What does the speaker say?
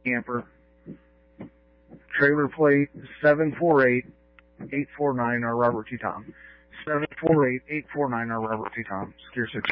camper. Trailer plate 748-849 R. Robert T. Tom. 748-849 R. Robert T. Tom. Secure 6.